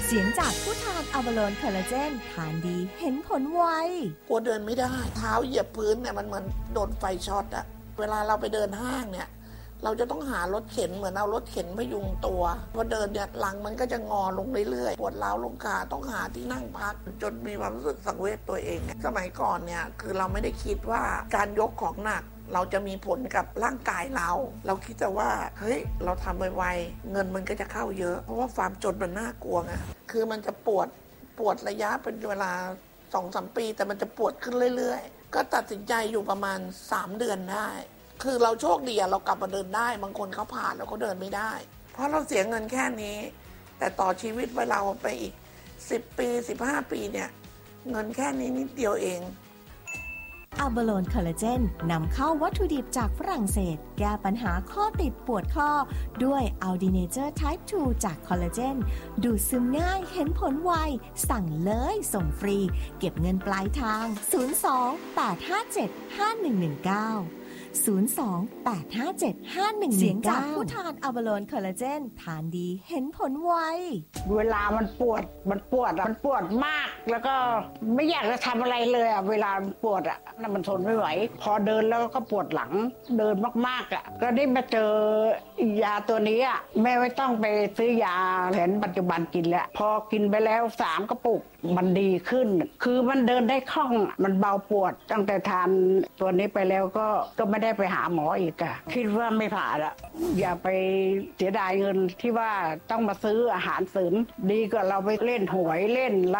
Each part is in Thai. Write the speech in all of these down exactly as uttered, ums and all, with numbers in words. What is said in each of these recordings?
เสียงจากผู้ทานอะวาโลนคอลลาเจนทานดีเห็นผลไวกลัวเดินไม่ได้เท้าเหยียบพื้นเนี่ยมันเหมือนโดนไฟช็อตอะเวลาเราไปเดินห้างเนี่ยเราจะต้องหารถเข็นเหมือนเอารถเข็นพยุงตัวพอเดินเนี่ยหลังมันก็จะงอลงเรื่อยๆปวดร้าวลงขาต้องหาที่นั่งพักจนมีความรู้สึกสังเวชตัวเองสมัยก่อนเนี่ยคือเราไม่ได้คิดว่าการยกของหนักเราจะมีผลกับร่างกายเราเราคิดแต่ว่าเฮ้ยเราทำไวๆเงินมันก็จะเข้าเยอะเพราะว่าความจนมันน่ากลัวไงคือมันจะปวดปวดระยะเป็นเวลา สองสาม ปีแต่มันจะปวดขึ้นเรื่อยๆก็ตัดสินใจอยู่ประมาณสามเดือนได้คือเราโชคดีเรากลับมาเดินได้บางคนเขาผ่านแล้วเขาเดินไม่ได้เพราะเราเสียเงินแค่นี้แต่ต่อชีวิตเวลาไปอีกสิบปีสิบห้าปีเนี่ยเงินแค่นี้นิดเดียวเองอะวาโลนคอลลาเจนนำเข้าวัตถุดิบจากฝรั่งเศสแก้ปัญหาข้อติดปวดข้อด้วยอัลดีเนเจอร์ไทป์ทูจากคอลลาเจนดูดซึมง่ายเห็นผลไวสั่งเลยส่งฟรีเก็บเงินปลายทางศูนย์ สอง แปด ห้า เจ็ด ห้า หนึ่ง หนึ่ง เก้า ศูนย์ สอง แปด ห้า เจ็ด ห้า หนึ่ง หนึ่ง เก้า เสียงจากผู้ทานอะวาโลนคอลลาเจนทานดีเห็นผลไวเวลามันปวดมันปวดมันปวดมากแล้วก็ไม่อยากจะทำอะไรเลยอ่ะเวลามันปวดอ่ะนั่นมันทนไม่ไหวพอเดินแล้วก็ปวดหลังเดินมากๆอ่ะก็ได้มาเจอยาตัวนี้อ่ะแม่ไม่ต้องไปซื้อยาแผนปัจจุบันกินแล้วพอกินไปแล้วสามกระปุกมันดีขึ้นคือมันเดินได้คล่องมันเบาปวดตั้งแต่ทานตัวนี้ไปแล้วก็ก็ไม่ได้ไปหาหมออีกอ่ะคิดว่าไม่ผ่านละอย่าไปเสียดายเงินที่ว่าต้องมาซื้ออาหารเสริมดีกว่าเราไปเล่นหวยเล่นอะไร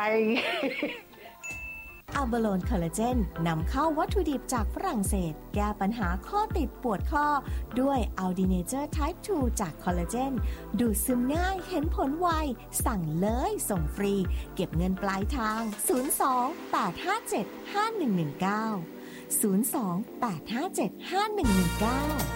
อะวาโลนคอลลาเจนนำเข้าวัตถุดิบจากฝรั่งเศสแก้ปัญหาข้อติดปวดข้อด้วยอัลดีเนเจอร์ไทป์ทูจากคอลลาเจนดูดซึมง่ายเห็นผลไวสั่งเลยส่งฟรีเก็บเงินปลายทางศูนย์ สอง แปด ห้า เจ็ด ห้า หนึ่ง หนึ่ง เก้า ศูนย์ สอง แปด ห้า เจ็ด ห้า หนึ่ง หนึ่ง เก้า